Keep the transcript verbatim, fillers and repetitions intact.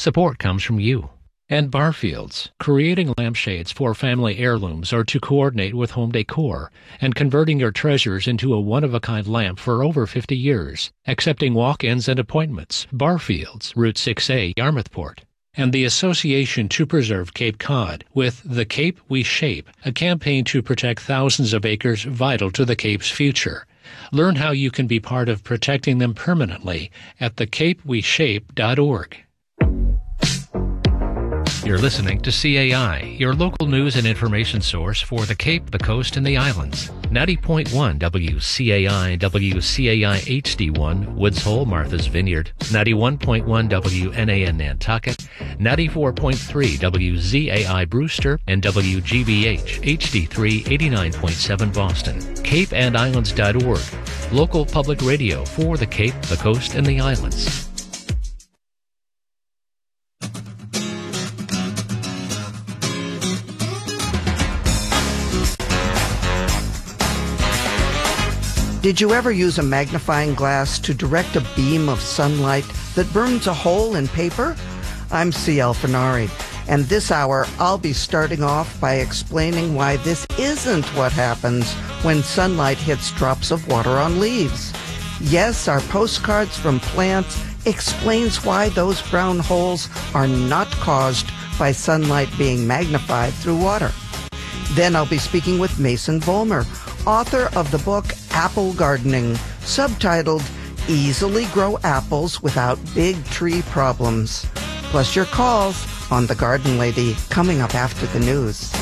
support comes from you. And Barfields, creating lampshades for family heirlooms or to coordinate with home decor, and converting your treasures into a one-of-a-kind lamp for over fifty years, accepting walk-ins and appointments. Barfields, Route six A, Yarmouthport. And the Association to Preserve Cape Cod with The Cape We Shape, a campaign to protect thousands of acres vital to the Cape's future. Learn how you can be part of protecting them permanently at the cape we shape dot org. You're listening to C A I, your local news and information source for the Cape, the Coast, and the Islands. ninety point one W C A I, W C A I H D one, Woods Hole, Martha's Vineyard. ninety-one point one W N A N Nantucket. ninety-four point three W Z A I Brewster. And W G B H H D three, eighty-nine point seven Boston. cape and islands dot org. Local public radio for the Cape, the Coast, and the Islands. Did you ever use a magnifying glass to direct a beam of sunlight that burns a hole in paper? I'm C L Fenari, and this hour I'll be starting off by explaining why this isn't what happens when sunlight hits drops of water on leaves. Yes, our postcards from plants explains why those brown holes are not caused by sunlight being magnified through water. Then I'll be speaking with Mason Vollmer, author of the book Apple Gardening, subtitled Easily Grow Apples Without Big Tree Problems. Plus your calls on The Garden Lady coming up after the news.